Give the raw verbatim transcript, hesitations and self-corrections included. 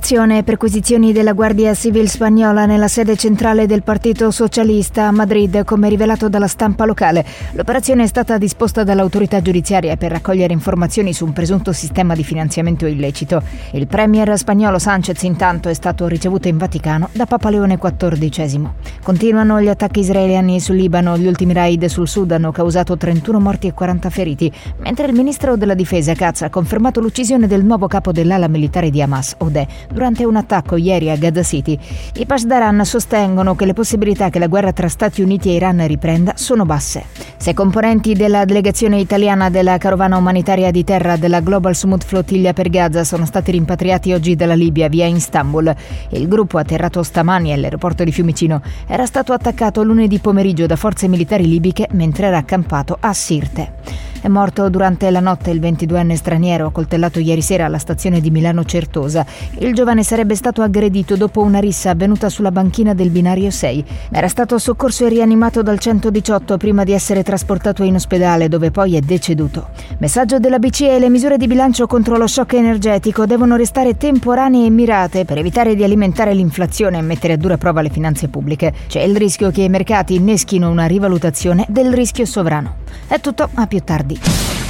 Operazione e perquisizioni della Guardia Civil spagnola nella sede centrale del Partito Socialista a Madrid, come rivelato dalla stampa locale. L'operazione è stata disposta dall'autorità giudiziaria per raccogliere informazioni su un presunto sistema di finanziamento illecito. Il premier spagnolo Sánchez intanto è stato ricevuto in Vaticano da Papa Leone quattordicesimo. Continuano gli attacchi israeliani sul Libano. Gli ultimi raid sul Sud hanno causato trentuno morti e quaranta feriti, mentre il ministro della difesa Katz ha confermato l'uccisione del nuovo capo dell'ala militare di Hamas, Odeh, durante un attacco ieri a Gaza City. I Pasdaran sostengono che le possibilità che la guerra tra Stati Uniti e Iran riprenda sono basse. Sei componenti della delegazione italiana della carovana umanitaria di terra della Global Smooth Flottiglia per Gaza sono stati rimpatriati oggi dalla Libia via Istanbul. Il gruppo, atterrato stamani all'aeroporto di Fiumicino, era stato attaccato lunedì pomeriggio da forze militari libiche mentre era accampato a Sirte. È morto durante la notte il ventiduenne straniero accoltellato ieri sera alla stazione di Milano Certosa. Il giovane sarebbe stato aggredito dopo una rissa avvenuta sulla banchina del binario sei. Era stato soccorso e rianimato dal centodiciotto prima di essere trasportato in ospedale, dove poi è deceduto. Messaggio della B C E: le misure di bilancio contro lo shock energetico devono restare temporanee e mirate per evitare di alimentare l'inflazione e mettere a dura prova le finanze pubbliche. C'è il rischio che i mercati inneschino una rivalutazione del rischio sovrano. È tutto, a più tardi.